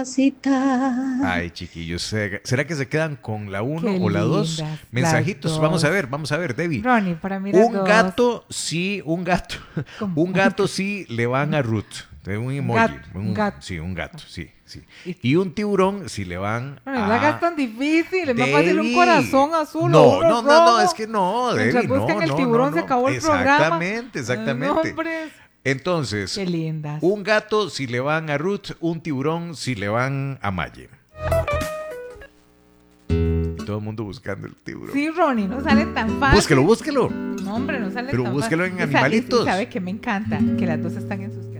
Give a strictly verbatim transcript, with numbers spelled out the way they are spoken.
Ay, chiquillos, ¿será que se quedan con la uno Qué o la dos? lindas, Mensajitos, las vamos a dos. ver, vamos a ver, Debbie. Ronnie, para mí las Un dos. gato, sí, un gato. ¿Cómo? Un gato sí le van a Ruth. Un Un emoji. gato, Un- un gato. Sí, un gato, sí, sí. Y- Y un tiburón sí le van Bueno, no la hagas a tan difícil, es más fácil un Debbie. corazón azul o No, uno no, no, no, rojo. es que no, Mientras Debbie, buscan no, el no, tiburón no, se no. acabó el programa. Exactamente, exactamente. Ay, nombres. Entonces, Qué lindas. un gato si le van a Ruth, un tiburón si le van a Maye. Y todo el mundo buscando el tiburón. Sí, Ronnie, no sale tan fácil. Búsquelo, búsquelo. No, hombre, no sale Pero tan búsquelo fácil. en Y sa- y- animalitos. y sabe que me encanta que las dos están en sus